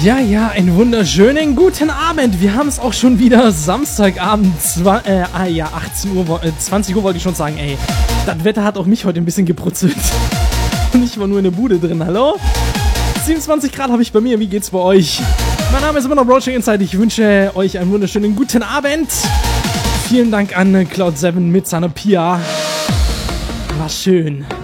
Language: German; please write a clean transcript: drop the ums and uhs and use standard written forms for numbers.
Ja, einen wunderschönen guten Abend. Wir haben es auch schon wieder Samstagabend, 18 Uhr, 20 Uhr wollte ich schon sagen, ey. Das Wetter hat auch mich heute ein bisschen gebrutzelt. Und ich war nur in der Bude drin, hallo? 27 Grad habe ich bei mir, wie geht's bei euch? Mein Name ist immer noch Broaching Inside, ich wünsche euch einen wunderschönen guten Abend. Vielen Dank an Cloud7 mit seiner Pia. War schön.